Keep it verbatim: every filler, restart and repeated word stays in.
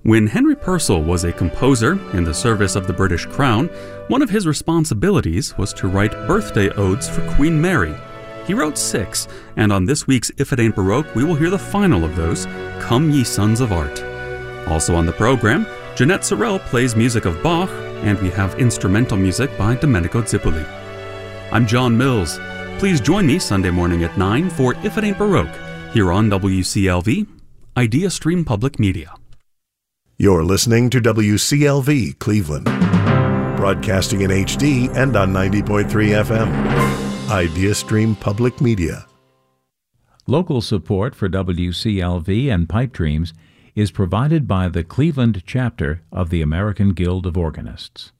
When Henry Purcell was a composer in the service of the British Crown, one of his responsibilities was to write birthday odes for Queen Mary. He wrote six, and on this week's If It Ain't Baroque, we will hear the final of those, Come Ye Sons of Art. Also on the program, Jeanette Sorrell plays music of Bach, and we have instrumental music by Domenico Zippoli. I'm John Mills. Please join me Sunday morning at nine for If It Ain't Baroque, here on W C L V, Idea Stream Public Media. You're listening to W C L V Cleveland, broadcasting in H D and on ninety point three F M. Idea Stream Public Media. Local support for W C L V and Pipe Dreams is provided by the Cleveland chapter of the American Guild of Organists.